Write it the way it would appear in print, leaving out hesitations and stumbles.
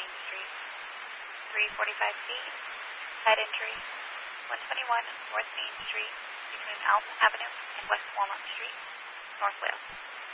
Main Street. 345C, head injury, 121 North Main Street, between Alton Avenue and West Walnut Street, North Wales.